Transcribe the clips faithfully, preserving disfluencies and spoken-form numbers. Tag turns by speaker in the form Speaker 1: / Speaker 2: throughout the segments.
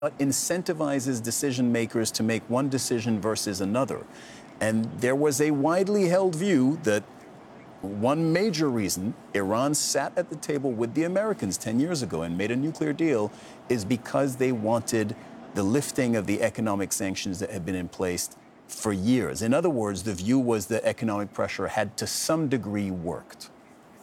Speaker 1: What incentivizes decision makers to make one decision versus another? And there was a widely held view that one major reason Iran sat at the table with the Americans ten years ago and made a nuclear deal is because they wanted the lifting of the economic sanctions that had been in place for years. In other words, the view was that economic pressure had to some degree worked.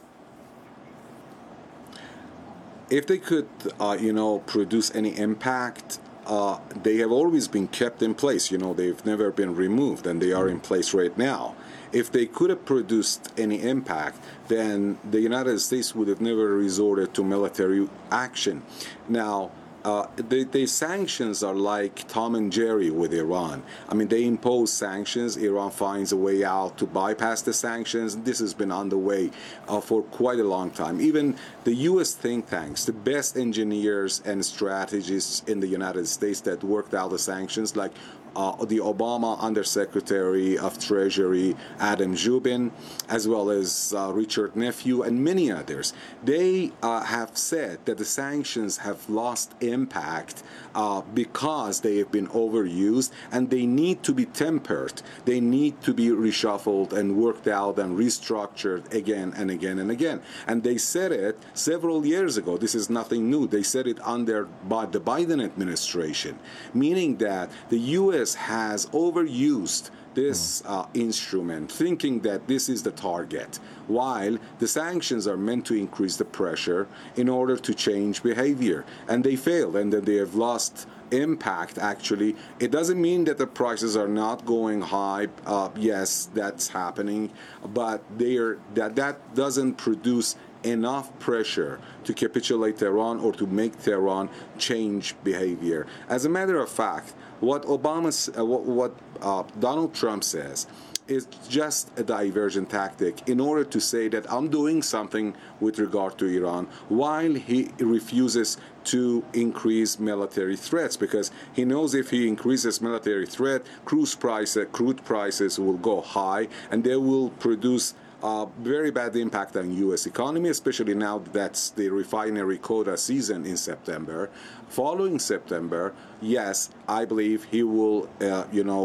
Speaker 2: If they could, uh, you know, produce any impact, uh, they have always been kept in place. You know, they've never been removed, and they are in place right now. If they could have produced any impact, then the United States would have never resorted to military action. Now, Uh, the, the sanctions are like Tom and Jerry with Iran. I mean, they impose sanctions. Iran finds a way out to bypass the sanctions. This has been on the way uh, for quite a long time. Even the U S think tanks, the best engineers and strategists in the United States that worked out the sanctions, like uh, the Obama Undersecretary of Treasury, Adam Zubin, as well as uh, Richard Nephew, and many others, they uh, have said that the sanctions have lost impact uh, because they have been overused, and they need to be tempered. They need to be reshuffled and worked out and restructured again and again and again. And they said it several years ago. This is nothing new. They said it under by the Biden administration, meaning that the U S has overused this uh, instrument, thinking that this is the target, while the sanctions are meant to increase the pressure in order to change behavior. And they failed, and then they have lost impact, actually. It doesn't mean that the prices are not going high. Uh, yes, that's happening, but they are, that, that doesn't produce enough pressure to capitulate Tehran or to make Tehran change behavior. As a matter of fact, what Obama, uh, what, what uh, Donald Trump says is just a diversion tactic in order to say that I'm doing something with regard to Iran, while he refuses to increase military threats, because he knows if he increases military threat, cruise price, uh, crude prices will go high, and they will produce Uh, very bad impact on U S economy, especially now that's the refinery quota season in September. Following September, yes, I believe he will, uh, you know,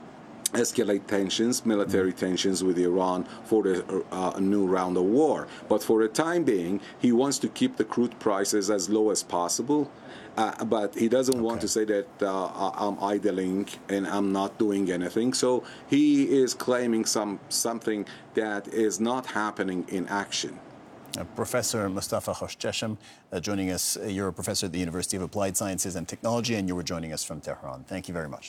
Speaker 2: escalate tensions, military tensions with Iran for the uh, new round of war. But for the time being, he wants to keep the crude prices as low as possible. Uh, but he doesn't okay. want to say that uh, I'm idling and I'm not doing anything. So he is claiming some something that is not happening in action.
Speaker 1: Uh, Professor Mustafa Khoshcheshm uh, joining us. Uh, you're a professor at the University of Applied Sciences and Technology, and you were joining us from Tehran. Thank you very much.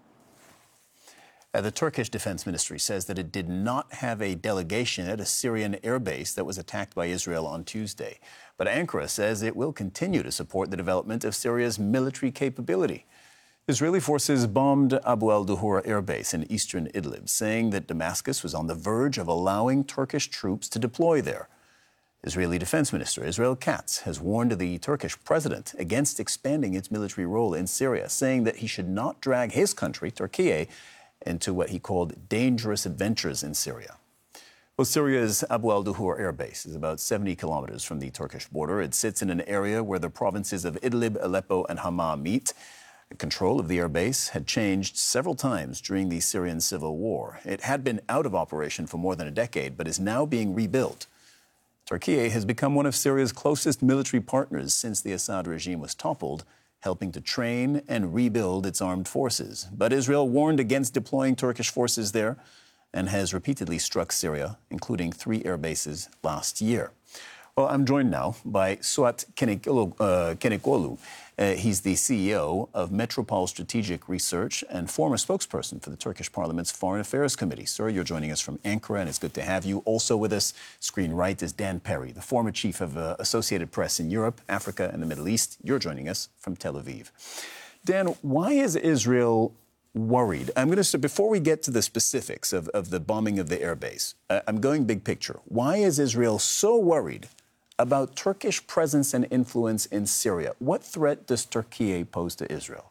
Speaker 1: Uh, the Turkish Defense Ministry says that it did not have a delegation at a Syrian airbase that was attacked by Israel on Tuesday. But Ankara says it will continue to support the development of Syria's military capability. Israeli forces bombed Abu al-Duhur airbase in eastern Idlib, saying that Damascus was on the verge of allowing Turkish troops to deploy there. Israeli Defense Minister Israel Katz has warned the Turkish president against expanding its military role in Syria, saying that he should not drag his country, Turkey, into what he called dangerous adventures in Syria. Well, Syria's Abu al-Duhur air base is about seventy kilometers from the Turkish border. It sits in an area where the provinces of Idlib, Aleppo, and Hama meet. Control of the air base had changed several times during the Syrian civil war. It had been out of operation for more than a decade, but is now being rebuilt. Turkey has become one of Syria's closest military partners since the Assad regime was toppled, helping to train and rebuild its armed forces. But Israel warned against deploying Turkish forces there and has repeatedly struck Syria, including three air bases last year. Well, I'm joined now by Suat Kenikolu. Uh, he's the C E O of Metropole Strategic Research and former spokesperson for the Turkish Parliament's Foreign Affairs Committee. Sir, you're joining us from Ankara, and it's good to have you. Also with us, screen right, is Dan Perry, the former chief of uh, Associated Press in Europe, Africa, and the Middle East. You're joining us from Tel Aviv. Dan, why is Israel worried? I'm going to, before we get to the specifics of, of the bombing of the airbase, uh, I'm going big picture. Why is Israel so worried about Turkish presence and influence in Syria? What threat does Turkey pose to Israel?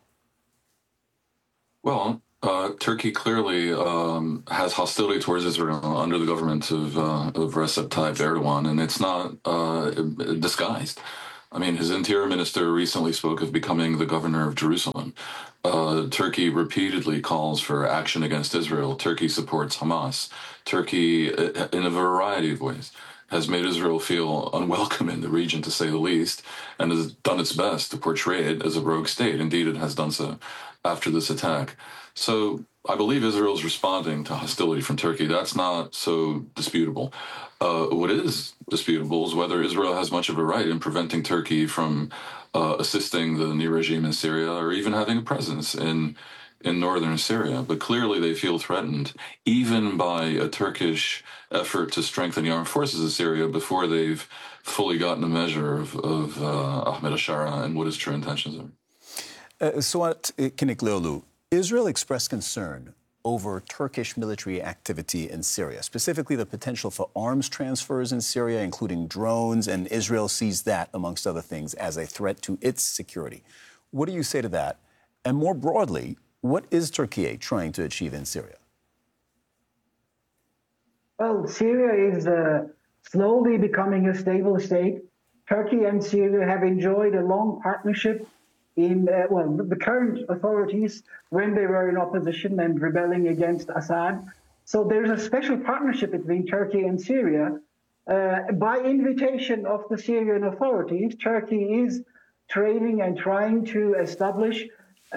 Speaker 3: Well, uh, Turkey clearly um, has hostility towards Israel under the government of, uh, of Recep Tayyip Erdogan, and it's not uh, disguised. I mean, his interior minister recently spoke of becoming the governor of Jerusalem. Uh, Turkey repeatedly calls for action against Israel. Turkey supports Hamas. Turkey, uh, in a variety of ways, has made Israel feel unwelcome in the region, to say the least, and has done its best to portray it as a rogue state. Indeed, it has done so after this attack. So I believe Israel is responding to hostility from Turkey. That's not so disputable. Uh, what is disputable is whether Israel has much of a right in preventing Turkey from uh, assisting the new regime in Syria or even having a presence in in northern Syria. But clearly they feel threatened, even by a Turkish effort to strengthen the armed forces of Syria before they've fully gotten a measure of, of uh, Ahmed al-Shara and what his true intentions are.
Speaker 1: Uh, Suat Kiniklioglu, Israel expressed concern over Turkish military activity in Syria, specifically the potential for arms transfers in Syria, including drones, and Israel sees that, amongst other things, as a threat to its security. What do you say to that? And more broadly, what is Turkey trying to achieve in Syria?
Speaker 4: Well, Syria is uh, slowly becoming a stable state. Turkey and Syria have enjoyed a long partnership in, uh, well, the current authorities when they were in opposition and rebelling against Assad. So there's a special partnership between Turkey and Syria. Uh, by invitation of the Syrian authorities, Turkey is training and trying to establish uh,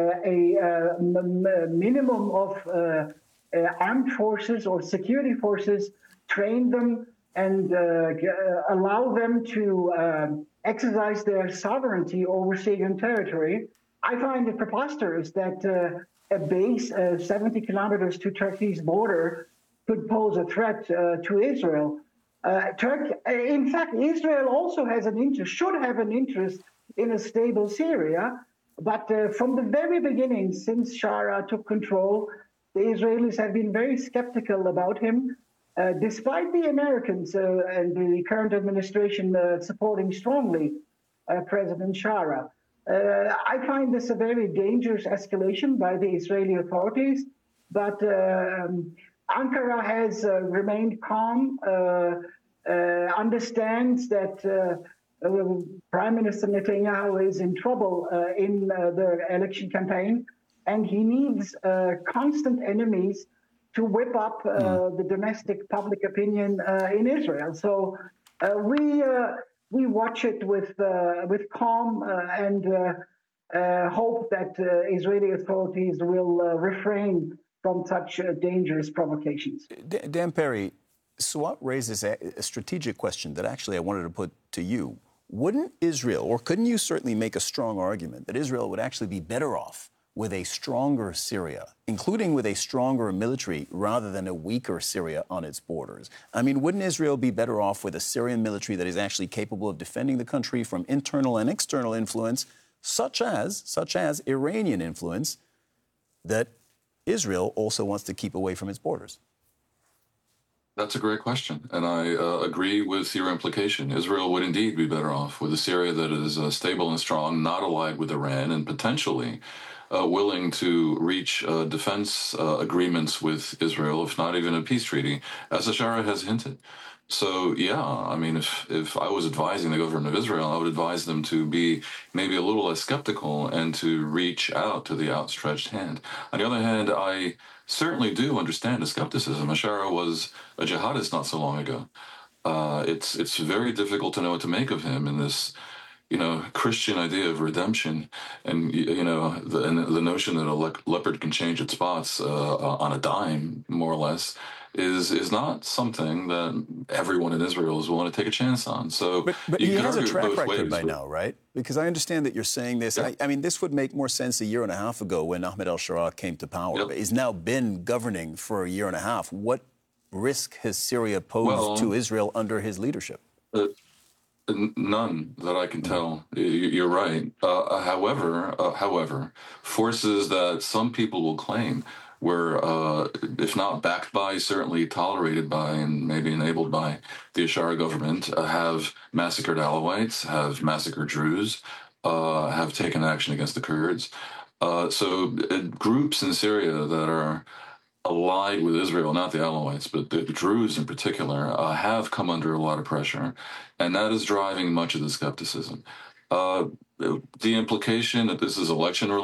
Speaker 4: a, uh, m- minimum of uh, uh, armed forces or security forces, train them and uh, allow them to uh, exercise their sovereignty over Syrian territory. I find it preposterous that uh, a base uh, seventy kilometers to Turkey's border could pose a threat uh, to Israel. Uh, Turkey, in fact, Israel also has an interest, should have an interest in a stable Syria. But uh, from the very beginning, since Shara took control, the Israelis have been very skeptical about him. Uh, despite the Americans uh, and the current administration uh, supporting strongly uh, President Shara. Uh, I find this a very dangerous escalation by the Israeli authorities, but uh, um, Ankara has uh, remained calm, uh, uh, understands that uh, uh, Prime Minister Netanyahu is in trouble uh, in uh, the election campaign, and he needs uh, constant enemies to whip up uh, mm. the domestic public opinion uh, in Israel. So uh, we uh, we watch it with uh, with calm uh, and uh, uh, hope that uh, Israeli authorities will uh, refrain from such uh, dangerous provocations.
Speaker 1: D- Dan Perry, Suat raises a, a strategic question that actually I wanted to put to you. Wouldn't Israel, or couldn't you certainly make a strong argument that Israel would actually be better off with a stronger Syria, including with a stronger military rather than a weaker Syria on its borders? I mean, wouldn't Israel be better off with a Syrian military that is actually capable of defending the country from internal and external influence, such as, such as Iranian influence, that Israel also wants to keep away from its borders?
Speaker 3: That's a great question, and I uh, agree with your implication. Israel would indeed be better off with a Syria that is uh, stable and strong, not allied with Iran, and potentially uh, willing to reach uh, defense uh, agreements with Israel, if not even a peace treaty, as Ashara has hinted. So, yeah, I mean, if, if I was advising the government of Israel, I would advise them to be maybe a little less skeptical and to reach out to the outstretched hand. On the other hand, I certainly do understand the skepticism. Ashara was a jihadist not so long ago. Uh, it's it's very difficult to know what to make of him in this, you know, Christian idea of redemption, and you know, the, and the notion that a le- leopard can change its spots uh, on a dime, more or less, is is not something that everyone in Israel is willing to take a chance on. So,
Speaker 1: but, but
Speaker 3: you
Speaker 1: he
Speaker 3: can
Speaker 1: has a
Speaker 3: argue
Speaker 1: track
Speaker 3: both
Speaker 1: record
Speaker 3: ways,
Speaker 1: by
Speaker 3: but...
Speaker 1: now, right? Because I understand that you're saying this.
Speaker 3: Yeah.
Speaker 1: I, I mean, this would make more sense a year and a half ago when Ahmed al-Shara came to power.
Speaker 3: Yep.
Speaker 1: But he's now been governing for a year and a half. What risk has Syria posed
Speaker 3: well,
Speaker 1: to Israel under his leadership?
Speaker 3: Uh, None that I can tell. You're right. Uh, however, uh, however, forces that some people will claim were, uh, if not backed by, certainly tolerated by, and maybe enabled by the Ashara government, uh, have massacred Alawites, have massacred Druze, uh, have taken action against the Kurds. Uh, so uh, groups in Syria that are allied with Israel, not the Alawites, but the Druze in particular, uh, have come under a lot of pressure, and that is driving much of the skepticism. Uh, the implication that this is election related